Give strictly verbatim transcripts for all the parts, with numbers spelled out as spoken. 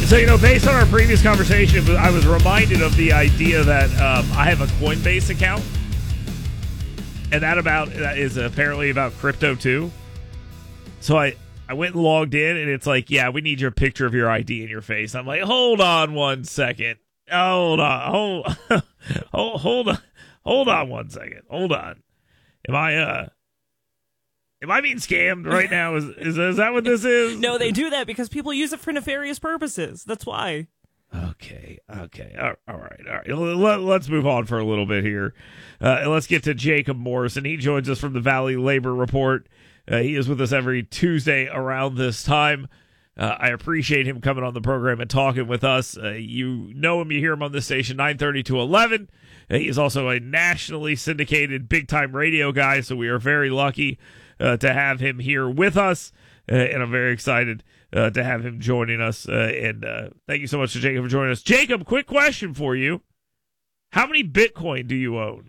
So, you know, based on our previous conversation, I was reminded of the idea that um, I have a Coinbase account, and that about that is apparently about crypto too. So I, I went and logged in, and it's like, yeah, we need your picture of your I D and your face. I'm like, hold on one second. Hold on. Hold, hold, hold on. Hold on one second. Hold on. Am I, uh, am I being scammed right now? Is, is, is that what this is? No, they do that because people use it for nefarious purposes. That's why. Okay, okay. All all right, all right. Let, let's move on for a little bit here. Uh, and let's get to Jacob Morrison. He joins us from the Valley Labor Report. Uh, he is with us every Tuesday around this time. Uh, I appreciate him coming on the program and talking with us. Uh, you know him, you hear him on this station, nine thirty to eleven. Uh, he is also a nationally syndicated big-time radio guy, so we are very lucky uh, to have him here with us, uh, and I'm very excited uh, to have him joining us. Uh, and uh, thank you so much to Jacob for joining us. Jacob, quick question for you. How many Bitcoin do you own?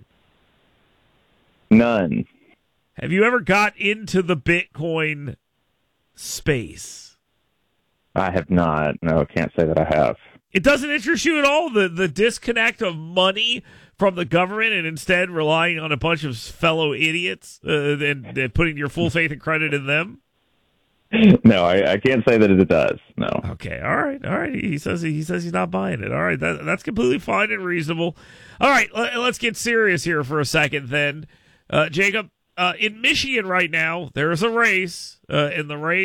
None. Have you ever got into the Bitcoin space? I have not. No, I can't say that I have. It doesn't interest you at all, the, the disconnect of money from the government and instead relying on a bunch of fellow idiots uh, and, and putting your full faith and credit in them? No, I, I can't say that it does. No. Okay, all right, all right. He says he says he's not buying it. All right, that, that's completely fine and reasonable. All right, let, let's get serious here for a second then. Uh, Jacob, uh, in Michigan right now, there is a race, uh, in the race